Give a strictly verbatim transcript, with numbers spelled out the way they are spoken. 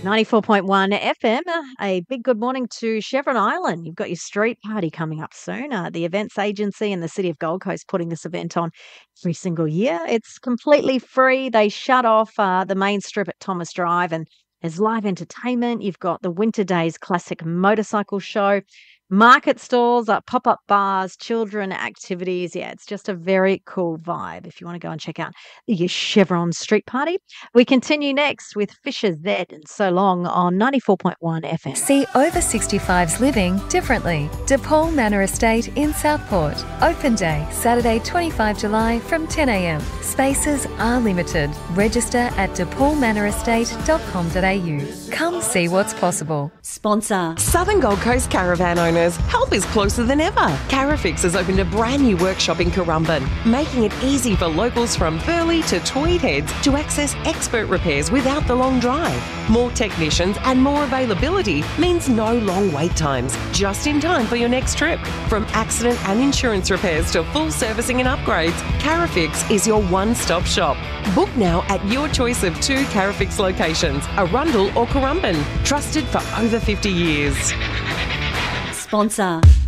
ninety-four point one F M, a big good morning to Chevron Island. You've got your street party coming up soon. Uh, the events agency and the City of Gold Coast putting this event on every single year. It's completely free. They shut off uh, the main strip at Thomas Drive, and there's live entertainment. You've got the Winter Days Classic Motorcycle Show, market stalls, uh, pop-up bars, children activities. Yeah, it's just a very cool vibe if you want to go and check out your Chevron Street Party. We continue next with Fisher Z and So Long on ninety-four point one F M. See over sixty-fives living differently. DePaul Manor Estate in Southport. Open day, Saturday twenty-fifth of July from ten a m. Spaces are limited. Register at de paul manor estate dot com dot a u. Come see what's possible. Sponsor. Southern Gold Coast caravan owners, help is closer than ever. Carafix has opened a brand new workshop in Currumbin, making it easy for locals from Burleigh to Tweed Heads to access expert repairs without the long drive. More technicians and more availability means no long wait times, just in time for your next trip. From accident and insurance repairs to full servicing and upgrades, Carafix is your one-stop shop. Book now at your choice of two Carafix locations, Arundel or Currumbin, trusted for over fifty years. Sponsor.